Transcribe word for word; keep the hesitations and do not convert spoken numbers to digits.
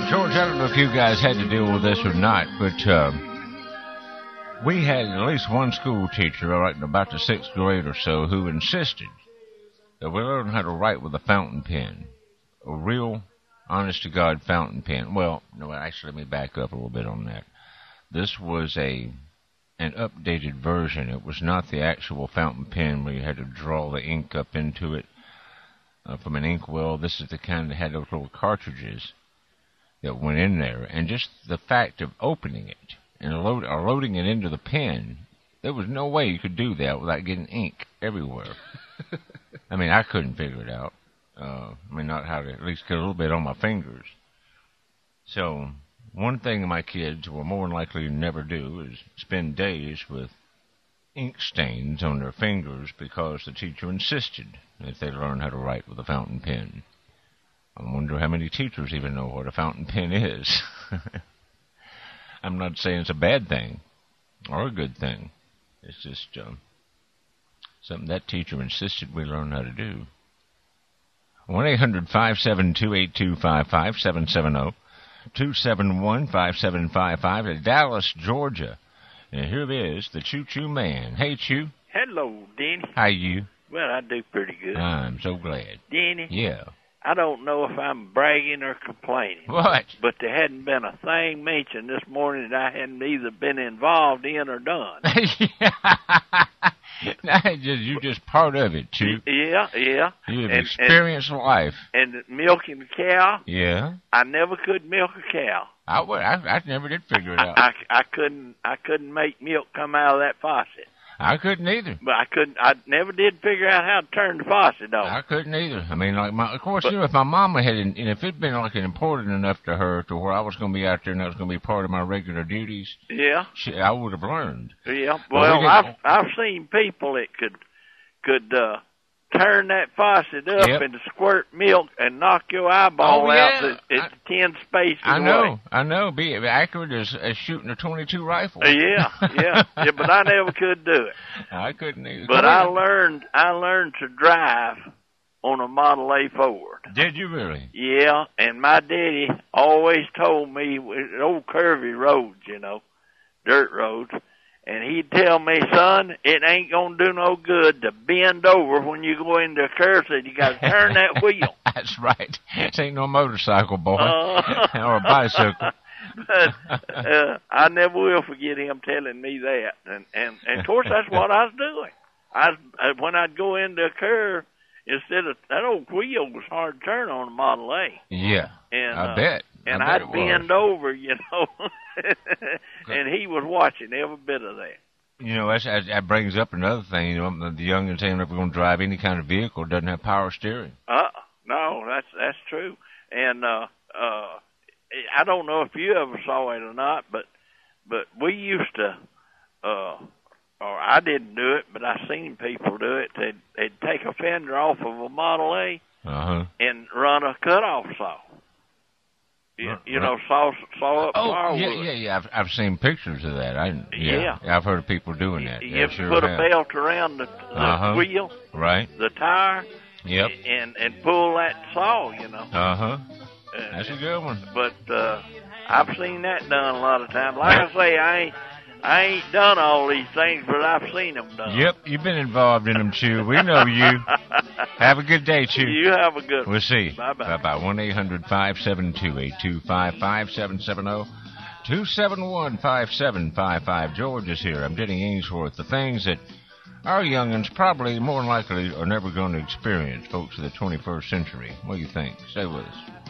George, I don't know if you guys had to deal with this or not, but uh, we had at least one school teacher, all right, in about the sixth grade or so, who insisted that we learn how to write with a fountain pen, a real, honest-to-God fountain pen. Well, no, actually, let me back up a little bit on that. This was a an updated version. It was not the actual fountain pen where you had to draw the ink up into it uh, from an inkwell. This is the kind that had those little cartridges that went in there, and just the fact of opening it and load, or loading it into the pen, there was no way you could do that without getting ink everywhere. I mean, I couldn't figure it out. Uh, I mean, not how to at least get a little bit on my fingers. So, one thing my kids will more than likely never do is spend days with ink stains on their fingers because the teacher insisted that they learn how to write with a fountain pen. I wonder how many teachers even know what a fountain pen is. I'm not saying it's a bad thing or a good thing. It's just uh, something that teacher insisted we learn how to do. one eight hundred five seven two eight two five five, seven seven zero two seven one five seven five five in Dallas, Georgia. And here it is, the Choo Choo Man. Hey, Choo. Hello, Denny. How you? Well, I do pretty good. I'm so glad. Denny? Yeah. I don't know if I'm bragging or complaining. What? But there hadn't been a thing mentioned this morning that I hadn't either been involved in or done. Now, just, you're just part of it, Choo. Yeah, yeah. You have and, experienced and, life. And milking a cow. Yeah. I never could milk a cow. I, I, I never did figure it out. I, I, I couldn't. I couldn't make milk come out of that faucet. I couldn't either. But I couldn't. I never did figure out how to turn the faucet on. I couldn't either. I mean, like, my, of course, but, you know, if my mama had, and if it'd been like important enough to her to where I was going to be out there and that was going to be part of my regular duties, yeah, she, I would have learned. Yeah. Well, we I've I've seen people that could could uh, turn that faucet up yep. and squirt milk and knock your eyeball oh, yeah. out at, at I, ten spaces I know, away. I know. Be accurate as, as shooting a twenty-two rifle. Uh, yeah, yeah, yeah. But I never could do it. I couldn't either. But I learned, I learned to drive on a Model A Ford. Did you really? Yeah, and my daddy always told me, old curvy roads, you know, dirt roads. And he'd tell me, son, it ain't going to do no good to bend over when you go into a curve. Said you got to turn that wheel. That's right. This ain't no motorcycle, boy, uh, or a bicycle. But uh, I never will forget him telling me that. And, and, and of course, that's what I was doing. I was, when I'd go into a curve, instead of that old wheel was hard to turn on a Model A. Yeah, and, I uh, bet. And I bet I'd bend over, you know, and he was watching every bit of that. You know, that's, that brings up another thing. You know, the youngins ain't ever going to drive any kind of vehicle that doesn't have power steering. Uh, no, that's that's true. And uh, uh, I don't know if you ever saw it or not, but but we used to, uh, or I didn't do it, but I seen people do it. They'd, they'd take a fender off of a Model A uh-huh. and run a cutoff saw. You, you know, saw saw up oh, firewood. yeah, yeah, yeah. I've I've seen pictures of that. I yeah, yeah. I've heard of people doing that. You yeah, have sure to put have. a belt around the, the uh-huh. wheel, right? The tire, yep, and and pull that saw. You know. Uh huh. Uh, That's a good one. But uh, I've seen that done a lot of times. Like I say, I ain't I ain't done all these things, but I've seen them done. Yep, you've been involved in them, Chew. We know you. Have a good day, Chew. You have a good one. We'll see. Bye-bye. Bye-bye. one eight hundred five seven two eight two five five, seven seven zero two seven one five seven five five. George is here. I'm Denny Ainsworth. The things that our youngins probably more than likely are never going to experience, folks of the twenty-first century. What do you think? Stay with us.